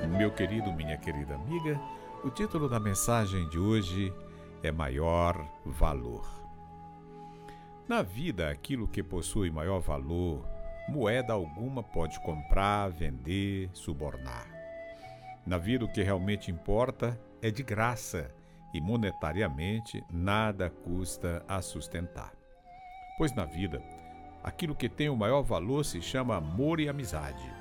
Meu querido, minha querida amiga, o título da mensagem de hoje é Maior Valor. Na vida, aquilo que possui maior valor, moeda alguma pode comprar, vender, subornar. Na vida, o que realmente importa é de graça e monetariamente nada custa a sustentar. Pois na vida, aquilo que tem o maior valor se chama amor e amizade.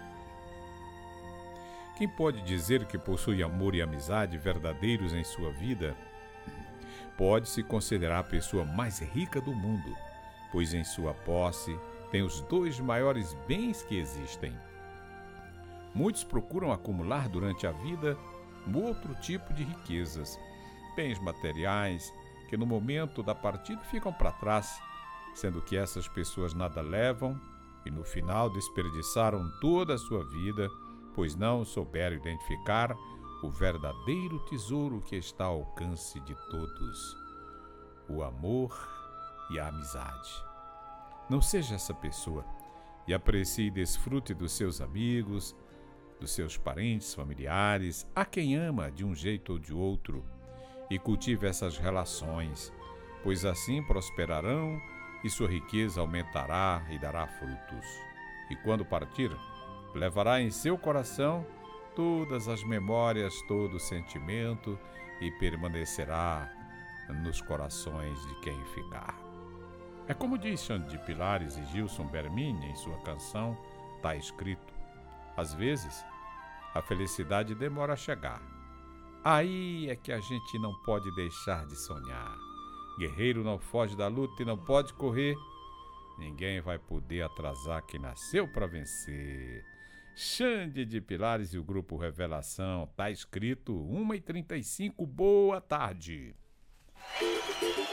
Quem pode dizer que possui amor e amizade verdadeiros em sua vida, pode se considerar a pessoa mais rica do mundo, pois em sua posse tem os dois maiores bens que existem. Muitos procuram acumular durante a vida outro tipo de riquezas, bens materiais, que no momento da partida ficam para trás, sendo que essas pessoas nada levam e no final desperdiçaram toda a sua vida, pois não souberam identificar o verdadeiro tesouro que está ao alcance de todos, o amor e a amizade. Não seja essa pessoa e aprecie e desfrute dos seus amigos, dos seus parentes, familiares, a quem ama de um jeito ou de outro, e cultive essas relações, pois assim prosperarão e sua riqueza aumentará e dará frutos. E quando partir, levará em seu coração todas as memórias, todo o sentimento e permanecerá nos corações de quem ficar. É como diz Xande de Pilares e Gilson Bermini em sua canção, está escrito: às vezes, a felicidade demora a chegar. Aí é que a gente não pode deixar de sonhar. Guerreiro não foge da luta e não pode correr. Ninguém vai poder atrasar quem nasceu para vencer. Xande de Pilares e o Grupo Revelação, tá escrito 1h35, boa tarde.